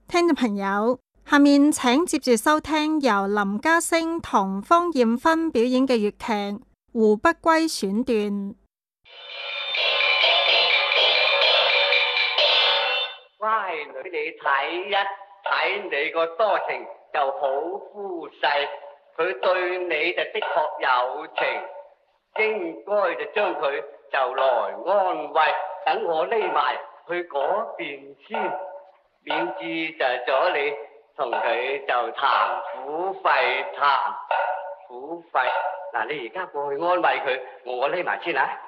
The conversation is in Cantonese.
聽眾朋友，下面請接住收聽由林家聲同方艷芬表演嘅粵劇《胡不歸》選段。 乖女，你睇一睇你個多情就好夫婿，佢對你就的確有情，應該就將佢就來安慰，等我匿埋去嗰邊先，免至就阻你同佢就談苦費，談苦費。嗱，你而家過去安慰佢，我匿埋先啊。